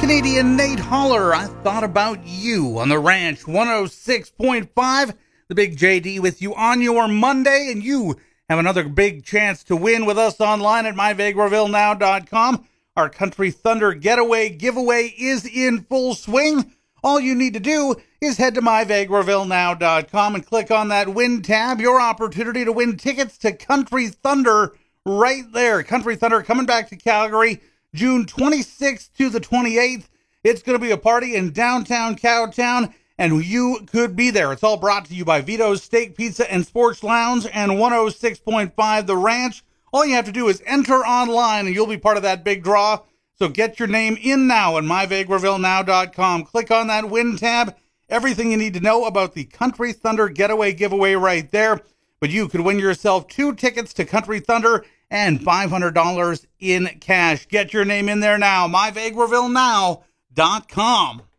Canadian Nate Holler, I thought about you on the Ranch 106.5. The Big JD with you on your Monday, and you have another big chance to win with us online at myvegrevillenow.com. Our Country Thunder Getaway giveaway is in full swing. All you need to do is head to myvegrevillenow.com and click on that win tab. Your opportunity to win tickets to Country Thunder right there. Country Thunder coming back to Calgary June 26th to the 28th. It's going to be a party in downtown Cowtown, and you could be there. It's all brought to you by Vito's Steak, Pizza, and Sports Lounge and 106.5 The Ranch. All you have to do is enter online, and you'll be part of that big draw. So get your name in now at myvegrevillenow.com. Click on that win tab. Everything you need to know about the Country Thunder Getaway giveaway right there. But you could win yourself 2 tickets to Country Thunder and $500 in cash. Get your name in there now, myvegrevillenow.com.